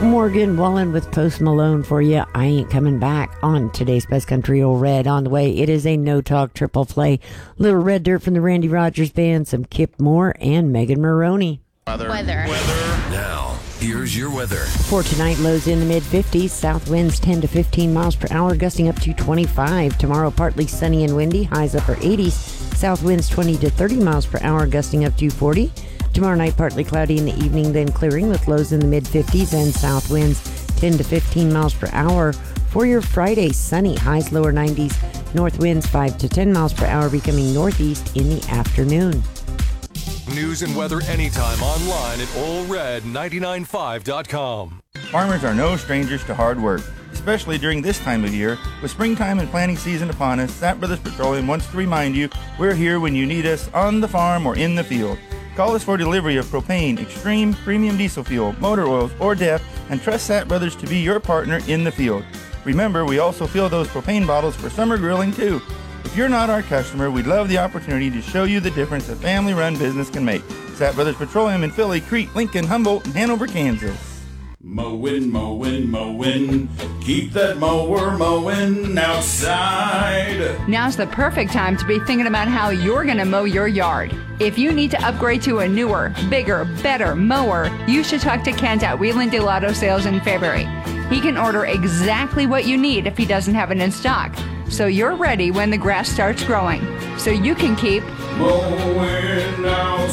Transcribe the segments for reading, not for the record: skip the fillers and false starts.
Morgan Wallen with Post Malone for you. I Ain't Coming Back on today's Best Country Old Red. On the way, it is a no-talk triple play. Little Red Dirt from the Randy Rogers Band, some Kip Moore, and Megan Maroney. Weather. Now, here's your weather. For tonight, lows in the mid-50s. South winds 10 to 15 miles per hour, gusting up to 25. Tomorrow, partly sunny and windy, highs upper 80s. South winds 20 to 30 miles per hour, gusting up to 40. Tomorrow night, partly cloudy in the evening, then clearing with lows in the mid-50s and south winds 10 to 15 miles per hour. For your Friday, sunny, highs lower 90s. North winds 5 to 10 miles per hour, becoming northeast in the afternoon. News and weather anytime online at allred995.com. Farmers are no strangers to hard work, especially during this time of year. With springtime and planting season upon us, Sapp Brothers Petroleum wants to remind you we're here when you need us on the farm or in the field. Call us for delivery of propane, extreme, premium diesel fuel, motor oils, or DEF, and trust Sapp Brothers to be your partner in the field. Remember, we also fill those propane bottles for summer grilling too. If you're not our customer, we'd love the opportunity to show you the difference a family-run business can make. Sapp Brothers Petroleum in Philly, Crete, Lincoln, Humboldt, and Hanover, Kansas. Mowing, mowing, mowing. Keep that mower mowing outside. Now's the perfect time to be thinking about how you're going to mow your yard. If you need to upgrade to a newer, bigger, better mower, you should talk to Kent at Wheeling Del Auto Sales in February. He can order exactly what you need if he doesn't have it in stock, so you're ready when the grass starts growing, so you can keep mowing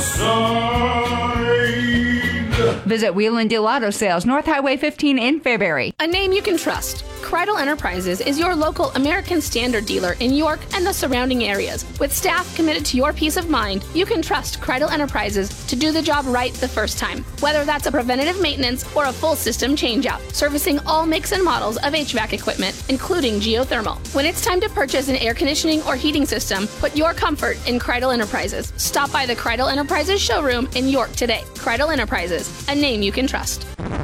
outside. Visit Wheeling Del Auto Sales, North Highway 15 in Fairbury. A name you can trust. Kreidel Enterprises is your local American Standard dealer in York and the surrounding areas. With staff committed to your peace of mind, you can trust Kreidel Enterprises to do the job right the first time. Whether that's a preventative maintenance or a full system changeout, servicing all makes and models of HVAC equipment, including geothermal. When it's time to purchase an air conditioning or heating system, put your comfort in Kreidel Enterprises. Stop by the Kreidel Enterprises showroom in York today. Kreidel Enterprises, a name you can trust.